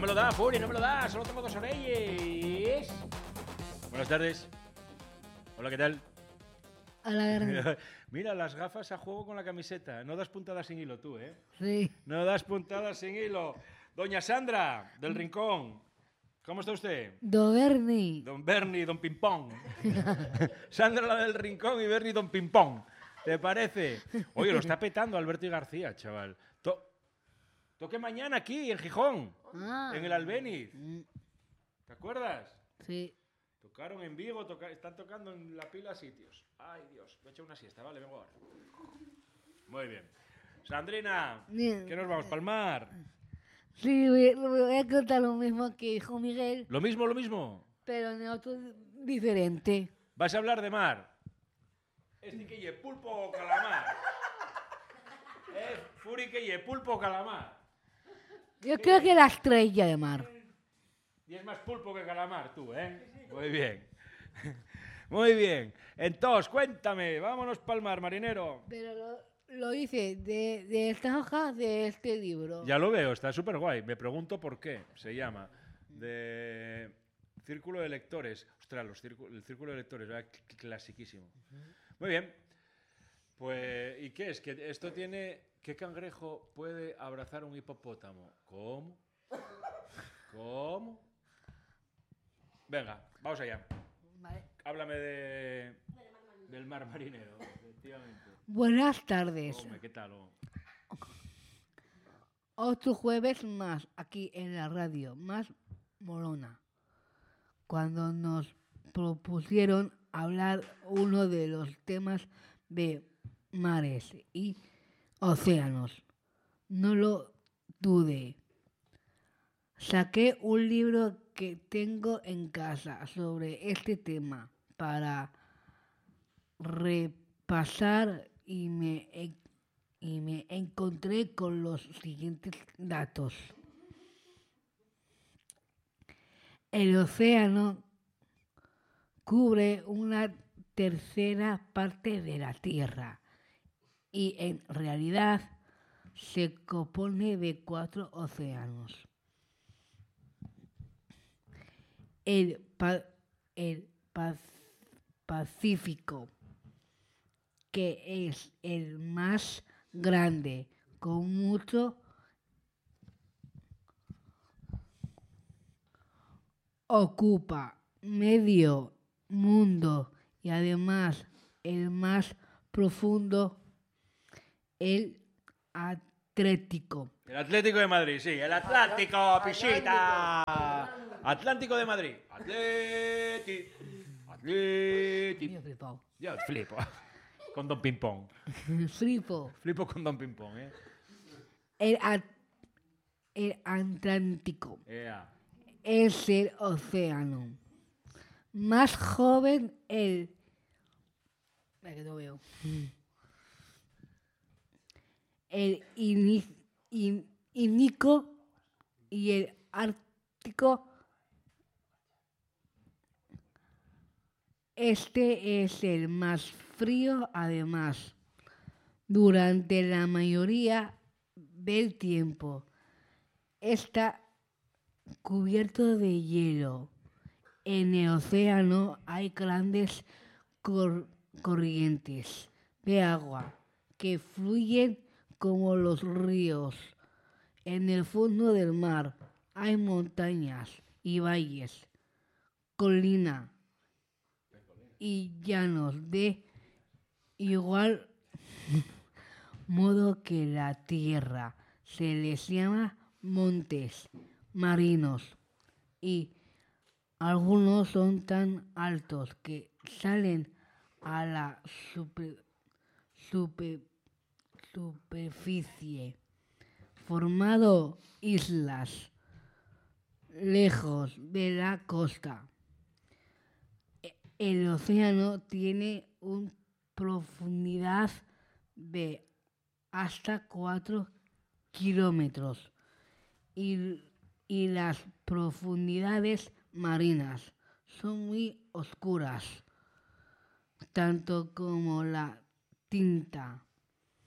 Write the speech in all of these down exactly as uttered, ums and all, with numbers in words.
me lo da, Fury, no me lo da. Solo tengo dos oreillas. Buenas tardes. Hola, ¿qué tal? Hola, Mira, las gafas a juego con la camiseta. No das puntadas sin hilo tú, ¿eh? sí. No das puntadas sin hilo. Doña Sandra, del Rincón. ¿Cómo está usted? Don Bernie. Don Bernie, Don Pimpón. Sandra, la del Rincón, y Bernie, Don Pimpón. ¿Te parece? Oye, lo está petando Alberto y García, chaval. To Toque mañana aquí, en Gijón. Ah. En el Albéniz. Mm, ¿Te acuerdas? Sí. Tocaron en Vigo, toca están tocando en la pila sitios. Ay, Dios. Voy a echar una siesta, vale, vengo ahora. Muy bien. Sandrina, Bien. ¿qué nos vamos? ¿Palmar? Sí, voy, voy a contar lo mismo que dijo Miguel, ¿Lo mismo, lo mismo? pero en otro diferente. ¿Vas a hablar de mar? Este que lle pulpo o calamar. Eh, Furi que lle pulpo o calamar. Yo creo que la estrella de mar. Y es más pulpo que calamar tú, ¿eh? Muy bien. Muy bien. Entonces, cuéntame, vámonos pa'l mar, marinero. Pero lo, lo hice de, de esta hoja de este libro. Ya lo veo, está súper guay. Me pregunto por qué se llama. De Círculo de Lectores. Ostras, los círculo, el Círculo de Lectores, ¿verdad? Clasiquísimo. Muy bien. Pues, ¿y qué es? Que esto tiene... ¿Qué cangrejo puede abrazar un hipopótamo? ¿Cómo? ¿Cómo? Venga, vamos allá. Vale. Háblame de... del mar marinero, efectivamente. Buenas tardes. Hombre, ¿qué tal? Oh? Otro jueves más aquí en la radio, más molona. Cuando nos propusieron hablar uno de los temas de mares y océanos. No lo dudé. Saqué un libro que tengo en casa sobre este tema para repasar y me, y me encontré con los siguientes datos. El océano cubre una tercera parte de la Tierra y en realidad se compone de cuatro océanos. El, pa el pa Pacífico, que es el más grande, con mucho ocupa medio mundo y además el más profundo, el Atlántico. El Atlético de Madrid, sí, el Atlántico, pichita. Atlántico de Madrid. Atleti. Atleti. Yo flipo. Yo flipo. Con Don Pimpón. Flipo. Flipo con Don Pimpón, ¿eh? El, at el Atlántico Yeah. es el océano más joven, el... Espera que no veo. El Índico y el Ártico. Este es el más frío, además, durante la mayoría del tiempo. Está cubierto de hielo. En el océano hay grandes cor corrientes de agua que fluyen como los ríos. En el fondo del mar hay montañas y valles, colinas y llanos de igual modo que la tierra. Se les llama montes marinos y algunos son tan altos que salen a la super, super, superficie, formando islas lejos de la costa. El océano tiene una profundidad de hasta cuatro kilómetros y, y las profundidades marinas son muy oscuras, tanto como la tinta.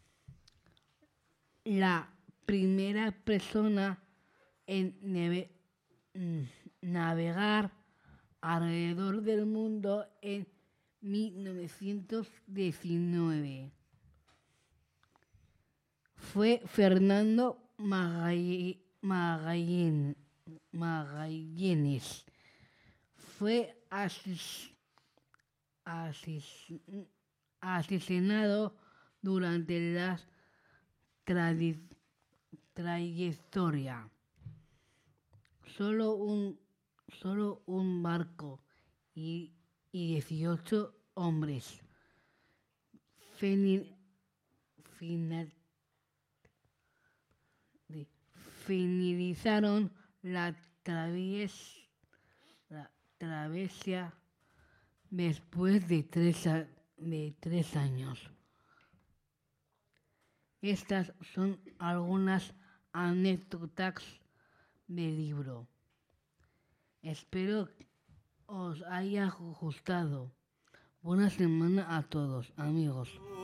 La primera persona en mm, navegar alrededor del mundo en mil novecientos diecinueve. Fue Fernando Magall- Magallen- Magallanes. Fue asis- asis- asesinado durante la tradi- trayectoria. Solo un, solo un barco y, y dieciocho hombres fini- final- de- finalizaron la, travies- la travesía después de tres, a- de tres años. Estas son algunas anécdotas del libro. Espero os haya gustado. Buena semana a todos, amigos.